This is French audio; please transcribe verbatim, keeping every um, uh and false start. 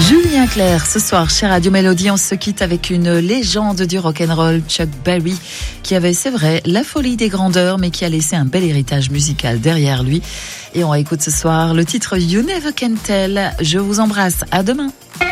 Julien Clerc, ce soir chez Radio Mélodie, on se quitte avec une légende du rock'n'roll, Chuck Berry, qui avait, c'est vrai, la folie des grandeurs, mais qui a laissé un bel héritage musical derrière lui. Et on écoute ce soir le titre You Never Can Tell. Je vous embrasse, à demain.